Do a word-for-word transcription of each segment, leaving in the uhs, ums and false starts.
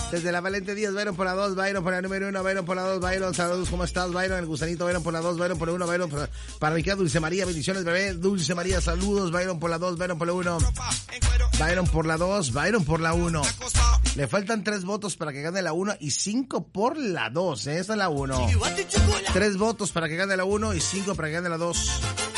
Desde la Valente Díaz, Byron por la dos, Byron por la número uno, Byron por la dos, Byron, saludos, ¿cómo estás, Byron? El gusanito, Byron por la dos, Byron por la uno, Byron por la... Para mi querida Dulce María, bendiciones, bebé, Dulce María, saludos, Byron por la dos, Byron por la uno, Byron por la dos, Byron por la uno. Le faltan tres votos para que gane la uno y cinco por la dos, ¿eh? Esa es la uno. Tres votos para que gane la uno y cinco para que gane la dos.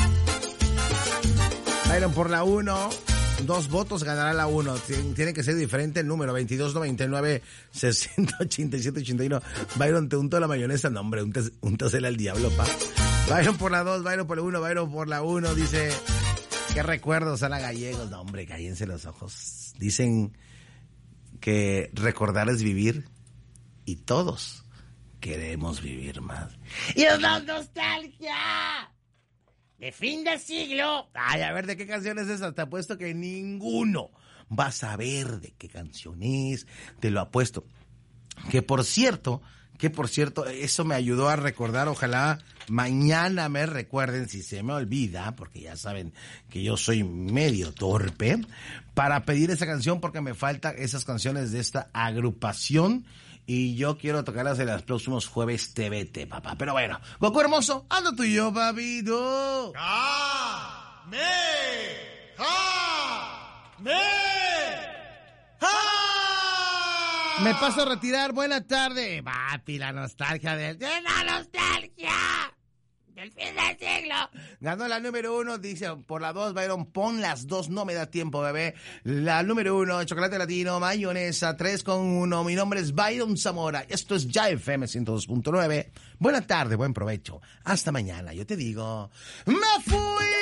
Byron por la uno. Dos votos ganará la uno. Tiene que ser diferente el número. veintidós noventa y nueve sesenta ochenta y siete ochenta y uno. Byron, te unto la mayonesa. No, hombre, untasela al diablo, pa. Byron por la dos, Byron por la uno, Byron por la uno. Dice, qué recuerdos a la gallegos. No, hombre, cállense los ojos. Dicen que recordar es vivir. Y todos queremos vivir más. ¡Y es la nostalgia! De fin de siglo. Ay, a ver, ¿de qué canción es esa? Te apuesto que ninguno va a saber de qué canción es. Te lo apuesto. Que por cierto, que por cierto, eso me ayudó a recordar. Ojalá mañana me recuerden, si se me olvida, porque ya saben que yo soy medio torpe, para pedir esa canción porque me faltan esas canciones de esta agrupación. Y yo quiero tocarlas en los próximos jueves T V T, papá. Pero bueno, Goku hermoso, ando tú y yo, papito. ¡Ja! ¡Me! ¡Ja! ¡Me! ¡Ja! Me paso a retirar, buena tarde. Papi, la nostalgia del... ¡De la nostalgia! ¡Del fin del siglo! Ganó la número uno, dice, por la dos, Byron, pon las dos, no me da tiempo, bebé. La número uno, chocolate latino, mayonesa, tres con uno. Mi nombre es Byron Zamora. Esto es Ya F M ciento dos punto nueve. Buena tarde, buen provecho. Hasta mañana, yo te digo, ¡me fui!